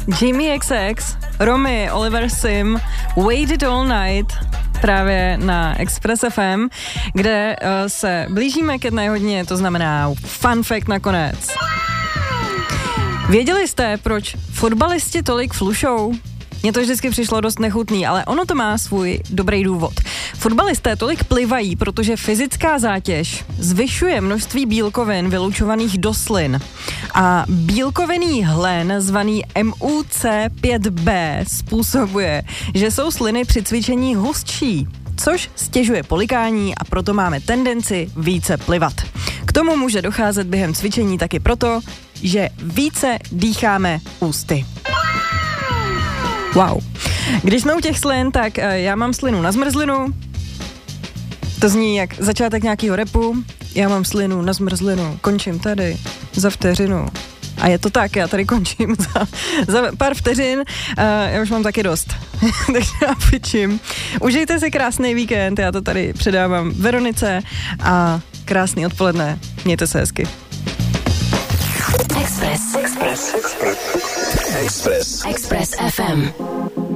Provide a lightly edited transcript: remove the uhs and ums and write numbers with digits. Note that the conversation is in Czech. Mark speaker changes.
Speaker 1: Jamie XX, Romy, Oliver Sim, Waited All Night, právě na Express FM, kde se blížíme ke dne hodině, to znamená fun fact nakonec. Věděli jste, proč fotbalisti tolik flušou? Mně to vždycky přišlo dost nechutný, ale ono to má svůj dobrý důvod. Fotbalisté tolik plivají, protože fyzická zátěž zvyšuje množství bílkovin vylučovaných do slin. A bílkovinný hlen, zvaný MUC5B, způsobuje, že jsou sliny při cvičení hustší, což stěžuje polikání a proto máme tendenci více plivat. K tomu může docházet během cvičení taky proto, že více dýcháme ústy. Wow. Když jsme u těch slin, tak já mám slinu na zmrzlinu. To zní jak začátek nějakého rapu. Já mám slinu na zmrzlinu, končím tady za vteřinu. A je to tak, já tady končím za pár vteřin. Já už mám taky dost. Takže já pičím. Užijte si krásný víkend, já to tady předávám Veronice a krásný odpoledne. Mějte se hezky.
Speaker 2: Express FM.